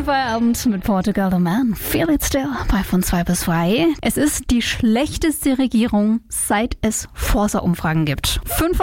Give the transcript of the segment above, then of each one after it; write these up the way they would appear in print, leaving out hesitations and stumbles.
Feierabend mit Portugal The Man. Feel it still bei von 2 bis 2. Es ist die schlechteste Regierung, seit es Forsa-Umfragen gibt.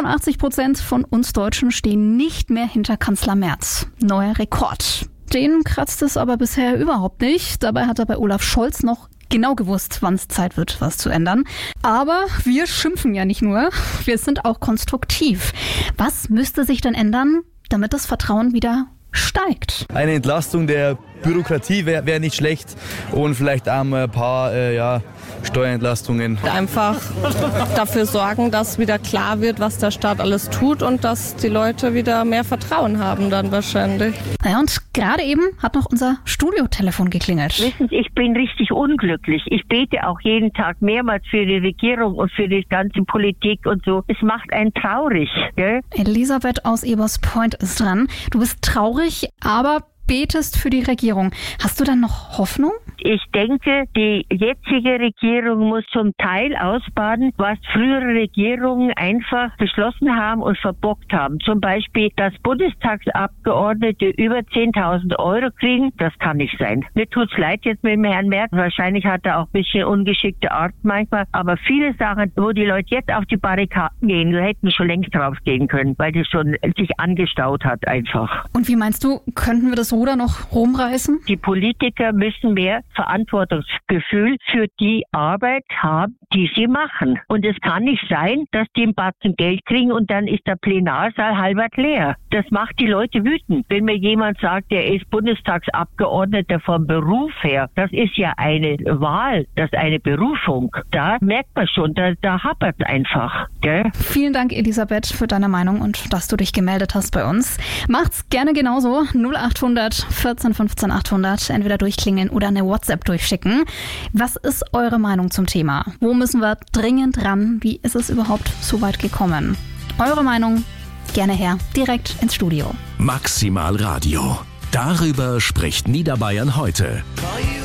85% von uns Deutschen stehen nicht mehr hinter Kanzler Merz. Neuer Rekord. Den kratzt es aber bisher überhaupt nicht. Dabei hat er bei Olaf Scholz noch genau gewusst, wann es Zeit wird, was zu ändern. Aber wir schimpfen ja nicht nur, wir sind auch konstruktiv. Was müsste sich denn ändern, damit das Vertrauen wieder steigt? Eine Entlastung der Bürokratie wäre nicht schlecht und vielleicht auch ein paar Steuerentlastungen. Einfach dafür sorgen, dass wieder klar wird, was der Staat alles tut und dass die Leute wieder mehr Vertrauen haben dann wahrscheinlich. Ja, und gerade eben hat noch unser Studiotelefon geklingelt. Wissen Sie, ich bin richtig unglücklich. Ich bete auch jeden Tag mehrmals für die Regierung und für die ganze Politik und so. Es macht einen traurig, gell? Elisabeth aus Eberspoint ist dran. Du bist traurig, aber betest für die Regierung. Hast du dann noch Hoffnung? Ich denke, die jetzige Regierung muss zum Teil ausbaden, was frühere Regierungen einfach beschlossen haben und verbockt haben. Zum Beispiel, dass Bundestagsabgeordnete über 10.000 Euro kriegen. Das kann nicht sein. Mir tut's leid jetzt mit dem Herrn Merz. Wahrscheinlich hat er auch ein bisschen ungeschickte Art manchmal. Aber viele Sachen, wo die Leute jetzt auf die Barrikaden gehen, da hätten schon längst draufgehen können, weil das schon sich angestaut hat einfach. Und wie meinst du, könnten wir das Ruder noch rumreißen? Die Politiker müssen mehr Verantwortungsgefühl für die Arbeit haben, die sie machen. Und es kann nicht sein, dass die einen Batzen Geld kriegen und dann ist der Plenarsaal halbert leer. Das macht die Leute wütend. Wenn mir jemand sagt, der ist Bundestagsabgeordneter vom Beruf her, das ist ja eine Wahl, das ist eine Berufung. Da merkt man schon, da hapert es einfach. Gell? Vielen Dank, Elisabeth, für deine Meinung und dass du dich gemeldet hast bei uns. Macht's gerne genauso. 0800 14 15 800. Entweder durchklingeln oder eine WhatsApp durchschicken. Was ist eure Meinung zum Thema? Wo müssen wir dringend ran? Wie ist es überhaupt so weit gekommen? Eure Meinung gerne her, direkt ins Studio. Maximal Radio. Darüber spricht Niederbayern heute.